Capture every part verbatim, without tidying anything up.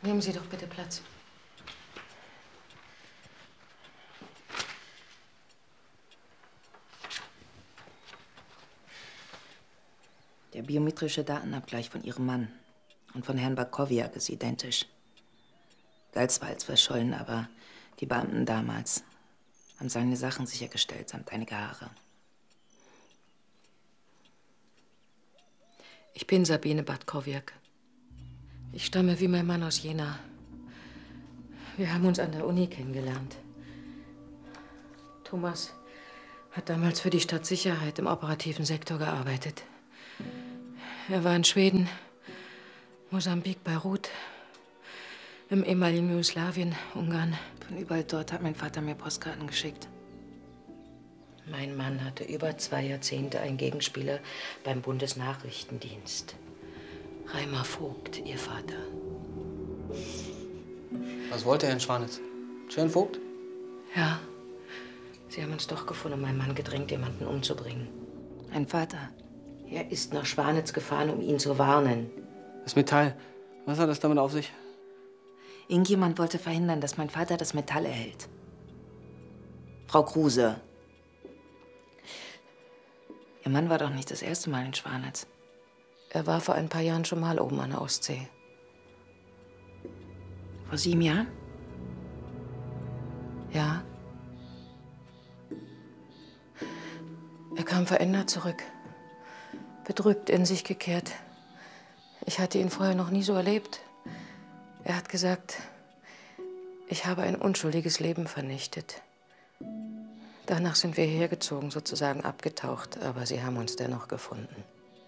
Nehmen Sie doch bitte Platz. Der biometrische Datenabgleich von Ihrem Mann und von Herrn Bartkowiak ist identisch. Galt zwar als verschollen, aber die Beamten damals haben seine Sachen sichergestellt, samt einige Haare. Ich bin Sabine Bartkowiak. Ich stamme wie mein Mann aus Jena. Wir haben uns an der Uni kennengelernt. Thomas hat damals für die Stadtsicherheit im operativen Sektor gearbeitet. Er war in Schweden, Mosambik, Beirut, im ehemaligen Jugoslawien, Ungarn. Von überall dort hat mein Vater mir Postkarten geschickt. Mein Mann hatte über zwei Jahrzehnte einen Gegenspieler beim Bundesnachrichtendienst. Reimer Vogt, Ihr Vater. Was wollte er in Schwanitz? Schön Vogt? Ja. Sie haben uns doch gefunden und mein Mann gedrängt, jemanden umzubringen. Mein Vater? Er ist nach Schwanitz gefahren, um ihn zu warnen. Das Metall, was hat das damit auf sich? Irgendjemand wollte verhindern, dass mein Vater das Metall erhält. Frau Kruse. Ihr Mann war doch nicht das erste Mal in Schwanitz. Er war vor ein paar Jahren schon mal oben an der Ostsee. Vor sieben Jahren? Ja. Er kam verändert zurück. Betrübt in sich gekehrt. Ich hatte ihn vorher noch nie so erlebt. Er hat gesagt, ich habe ein unschuldiges Leben vernichtet. Danach sind wir hierher gezogen, sozusagen abgetaucht, aber sie haben uns dennoch gefunden.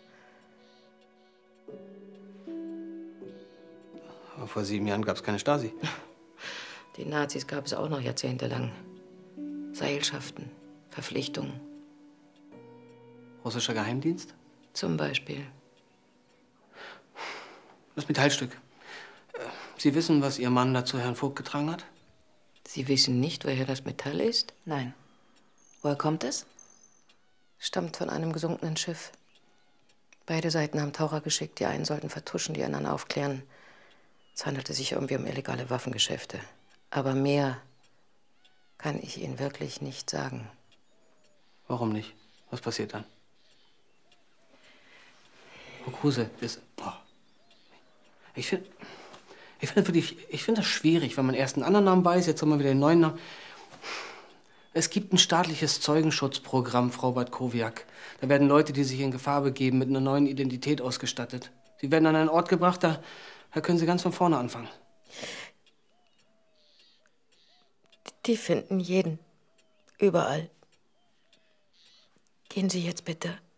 Aber vor sieben Jahren gab es keine Stasi. Die Nazis gab es auch noch jahrzehntelang. Seilschaften, Verpflichtungen. Russischer Geheimdienst? Zum Beispiel. Das Metallstück. Sie wissen, was Ihr Mann da zu Herrn Vogt getragen hat? Sie wissen nicht, woher das Metall ist? Nein. Woher kommt es? Stammt von einem gesunkenen Schiff. Beide Seiten haben Taucher geschickt. Die einen sollten vertuschen, die anderen aufklären. Es handelte sich irgendwie um illegale Waffengeschäfte. Aber mehr kann ich Ihnen wirklich nicht sagen. Warum nicht? Was passiert dann? Frau Kruse, das... Oh. Ich finde... Ich finde wirklich, ich finde das schwierig, wenn man erst einen anderen Namen weiß, jetzt haben wir wieder den neuen Namen. Es gibt ein staatliches Zeugenschutzprogramm, Frau Bartkowiak. Da werden Leute, die sich in Gefahr begeben, mit einer neuen Identität ausgestattet. Sie werden an einen Ort gebracht, da, da können Sie ganz von vorne anfangen. Die finden jeden. Überall. Gehen Sie jetzt bitte.